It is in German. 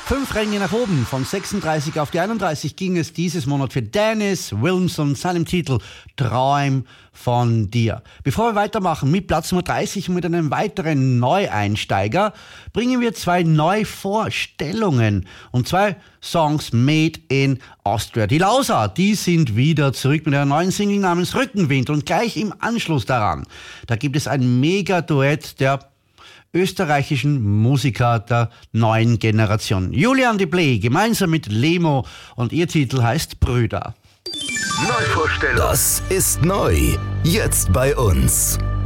5 Ränge nach oben, von 36 auf die 31 ging es dieses Monat für Dennis Wilmson, seinem Titel Träum von dir. Bevor wir weitermachen mit Platz Nummer 30 und mit einem weiteren Neueinsteiger, bringen wir 2 Neuvorstellungen und 2 Songs made in Austria. Die Lauser, die sind wieder zurück mit einer neuen Single namens Rückenwind und gleich im Anschluss daran, da gibt es ein Mega-Duett der österreichischen Musiker der neuen Generation. Julian de Bley gemeinsam mit Lemo und ihr Titel heißt Brüder. Neuvorstellung. Das ist neu. Jetzt bei uns.